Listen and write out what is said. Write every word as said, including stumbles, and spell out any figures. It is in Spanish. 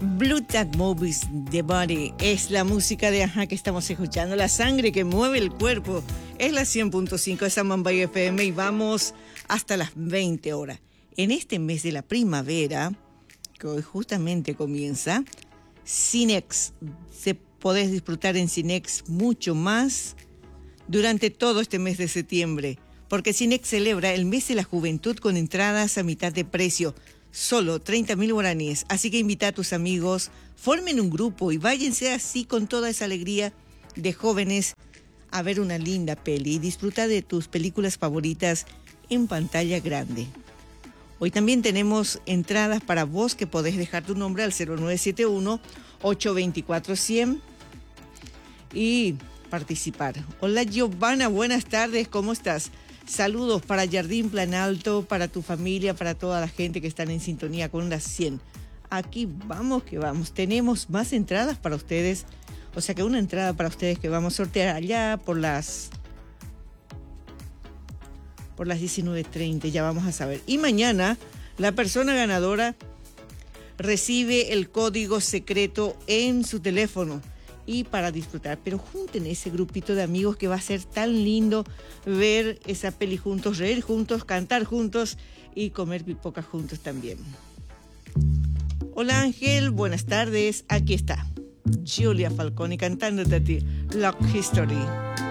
Blue Tag Movies The Body es la música de Ajá que estamos escuchando, la sangre que mueve el cuerpo. Es la cien punto cinco de Samambay F M y vamos hasta las veinte horas. En este mes de la primavera, que hoy justamente comienza, Cinex, se podés disfrutar en Cinex mucho más durante todo este mes de septiembre, porque Cinex celebra el mes de la juventud con entradas a mitad de precio. Solo treinta mil guaraníes, así que invita a tus amigos, formen un grupo y váyanse así con toda esa alegría de jóvenes a ver una linda peli y disfruta de tus películas favoritas en pantalla grande. Hoy también tenemos entradas para vos que podés dejar tu nombre al cero nueve siete uno, ocho dos cuatro, cien y participar. Hola Giovanna, buenas tardes, ¿cómo estás? Saludos para Jardín Plan Alto, para tu familia, para toda la gente que están en sintonía con las cien. Aquí vamos que vamos. Tenemos más entradas para ustedes. O sea que una entrada para ustedes que vamos a sortear allá por las por las diecinueve treinta, ya vamos a saber. Y mañana la persona ganadora recibe el código secreto en su teléfono. Y para disfrutar, pero junten ese grupito de amigos que va a ser tan lindo ver esa peli juntos, reír juntos, cantar juntos y comer pipocas juntos también. Hola Ángel, buenas tardes, aquí está Giulia Falconi cantándote a ti Lock History.